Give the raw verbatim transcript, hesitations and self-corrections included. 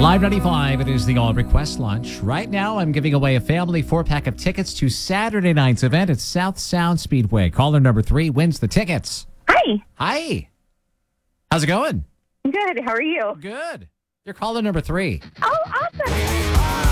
Live ninety-five, it is the All Request Lunch. Right now, I'm giving away a family four-pack of tickets to Saturday night's event at South Sound Speedway. Caller number three wins the tickets. Hi. Hi. How's it going? Good. How are you? Good. You're caller number three. Oh, awesome.